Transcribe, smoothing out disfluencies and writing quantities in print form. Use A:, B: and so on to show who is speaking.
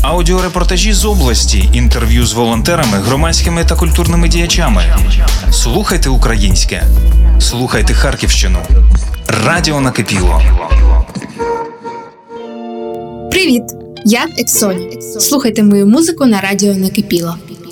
A: Аудіорепортажі з області, інтерв'ю з волонтерами, громадськими та культурними діячами. Слухайте українське. Слухайте Харківщину. Радіо Накипіло.
B: Привіт! Я Ексоні. Слухайте мою музику на радіо Накипіло.